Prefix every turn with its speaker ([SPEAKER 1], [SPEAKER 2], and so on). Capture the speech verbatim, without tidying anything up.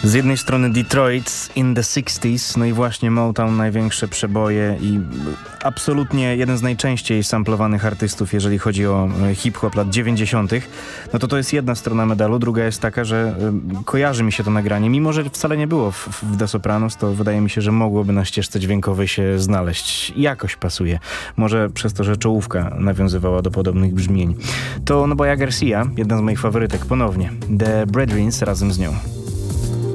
[SPEAKER 1] Z jednej strony Detroit in the sixties, no i właśnie Motown, największe przeboje i absolutnie jeden z najczęściej samplowanych artystów, jeżeli chodzi o hip-hop lat dziewięćdziesiątych. No to to jest jedna strona medalu, druga jest taka, że y, kojarzy mi się to nagranie, mimo że wcale nie było w, w The Sopranos, to wydaje mi się, że mogłoby na ścieżce dźwiękowej się znaleźć. Jakoś pasuje. Może przez to, że czołówka nawiązywała do podobnych brzmień. To Noboya Garcia, jedna z moich faworytek ponownie. The Brethrins razem z nią.